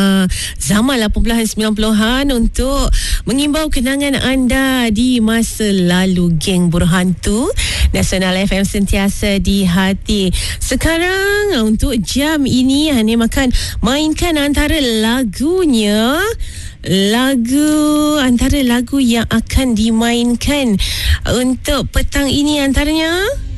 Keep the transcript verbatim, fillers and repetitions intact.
zaman lapan puluhan sembilan puluhan untuk mengimbau kenangan anda di masa lalu, geng Berhantu. Nasional F M sentiasa di hati. Sekarang untuk jam ini Hanim akan mainkan antara lagunya, lagu antara lagu yang akan dimainkan untuk petang ini antaranya